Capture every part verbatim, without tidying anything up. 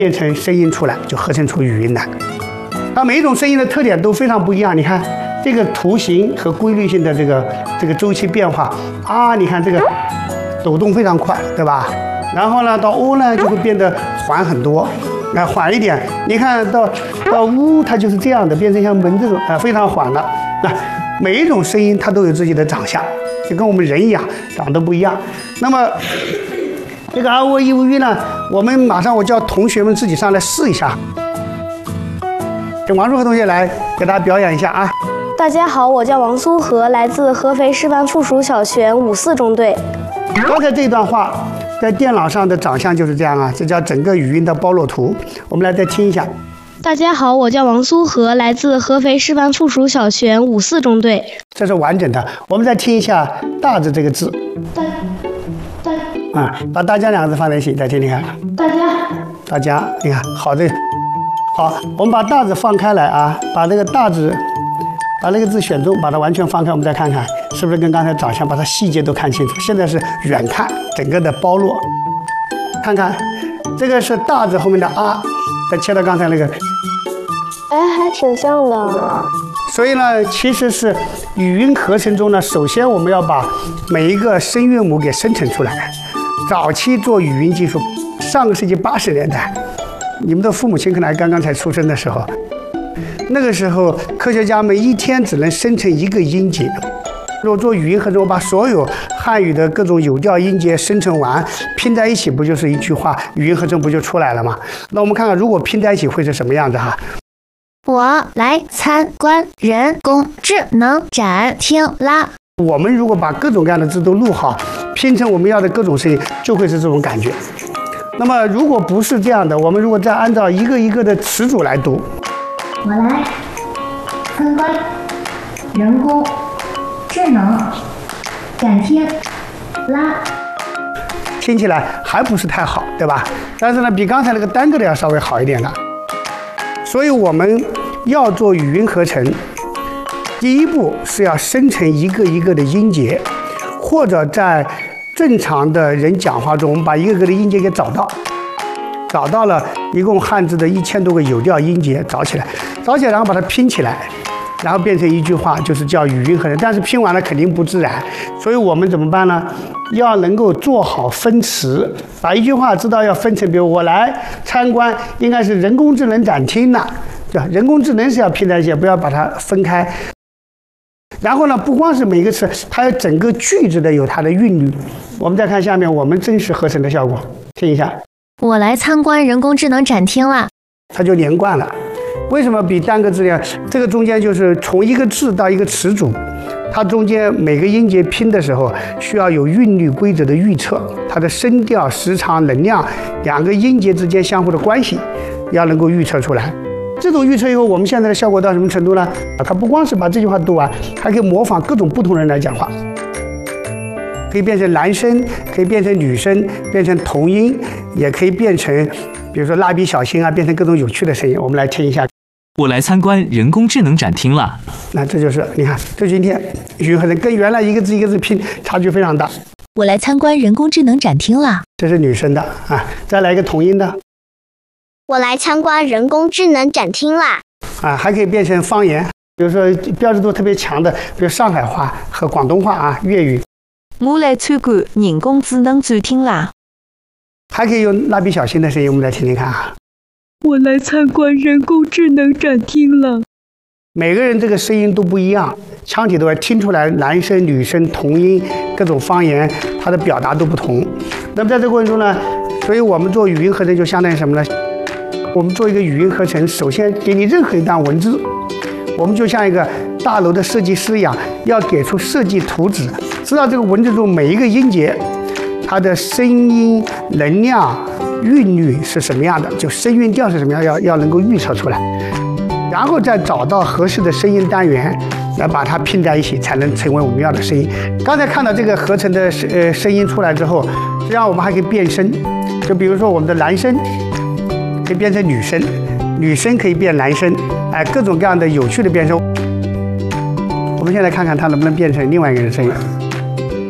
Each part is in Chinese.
变成声音出来，就合成出语音来。它每一种声音的特点都非常不一样。你看这个图形和规律性的这个这个周期变化啊，你看这个抖动非常快，对吧？然后呢，到哦呢就会变得缓很多，啊缓一点。你看到到呜，它就是这样的，变成像门这种啊非常缓了。那每一种声音它都有自己的长相，就跟我们人一样，长得不一样。那么这个啊喔一乌吁呢，我们马上我叫同学们自己上来试一下，请王树和同学来给大家表演一下啊。 大家好，我叫王苏和，来自合肥师范附属小学五四中队。 刚才这段话在电脑上的长相就是这样啊，这叫整个语音的包络图。我们来再听一下。 大家好，我叫王苏和，来自合肥师范附属小学五四中队。 这是完整的。我们再听一下“大”字这个字。 大大啊，把“大家”两个字放在一起，再听听看。 大家， 大家，你看，好的，好，我们把“大”字放开来啊，把这个“大”字，把那个字选中，把它完全放开，我们再看看是不是跟刚才长相，把它细节都看清楚。现在是远看整个的包络，看看这个是“大”字后面的“啊”，再切到刚才那个。 哎，还挺像的。 所以呢，其实是语音合成中呢，首先我们要把每一个声韵母给生成出来。早期做语音技术，上个世纪八十年代，你们的父母亲可能还刚刚才出生的时候，那个时候科学家们一天只能生成一个音节。如果做语音合成，我把所有汉语的各种有调音节生成完，拼在一起，不就是一句话？语音合成不就出来了吗？那我们看看，如果拼在一起会是什么样子哈？ 我来参观人工智能展厅啦！ 我们如果把各种各样的字都录好，拼成我们要的各种声音，就会是这种感觉。那么如果不是这样的，我们如果再按照一个一个的词组来读， 我来参观人工智能展厅啦， 听起来还不是太好，对吧？但是呢，比刚才那个单个的要稍微好一点了。所以我们要做语音合成，第一步是要生成一个一个的音节，或者在正常的人讲话中，我们把一个个的音节给找到，找到了一共汉字的一千多个有调音节，找起来，找起来，然后把它拼起来，然后变成一句话，就是叫语音合成。但是拼完了肯定不自然，所以我们怎么办呢？要能够做好分词，把一句话知道要分成，比如我来参观，应该是人工智能展厅呢，对吧？人工智能是要拼在一起，不要把它分开。然后呢，不光是每个词，它有整个句子的有它的韵律。我们再看下面我们真实合成的效果，听一下。 我来参观人工智能展厅啦， 它就连贯了。为什么比单个字呢？这个中间就是从一个字到一个词组，它中间每个音节拼的时候需要有韵律规则的预测，它的声调、时长、能量两个音节之间相互的关系要能够预测出来。这种预测以后，我们现在的效果到什么程度呢？它不光是把这句话读完，还可以模仿各种不同人来讲话，可以变成男生，可以变成女生，变成同音，也可以变成比如说蜡笔小新啊，变成各种有趣的声音。我们来听一下。 我来参观人工智能展厅了。 那这就是你看，这今天语音合成跟原来一个字一个字拼差距非常大。 我来参观人工智能展厅啦， 这是女生的啊。再来一个同音的。 我来参观人工智能展厅啦。 啊，还可以变成方言，比如说标志度特别强的，比如上海话和广东话啊，粤语。 我来参观人工智能展厅啦。 还可以用蜡笔小新的声音，我们来听听看啊。 我来参观人工智能展厅了。 每个人这个声音都不一样，腔体都会听出来，男生、女生、同音、各种方言，它的表达都不同。那么在这个过程中呢，所以我们做语音合成就相当于什么呢？我们做一个语音合成，首先给你任何一段文字，我们就像一个大楼的设计师一样，要给出设计图纸，知道这个文字中每一个音节它的声音、能量、韵律是什么样的，就声韵调是什么样，要要能够预测出来，然后再找到合适的声音单元，来把它拼在一起，才能成为我们要的声音。刚才看到这个合成的呃声音出来之后，实际上我们还可以变声，就比如说我们的男声可以变成女声，女生可以变男生，哎，各种各样的有趣的变声。我们现在看看它能不能变成另外一个人声音。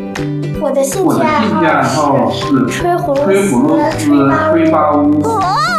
我的兴趣爱好是吹葫芦丝、吹八乌。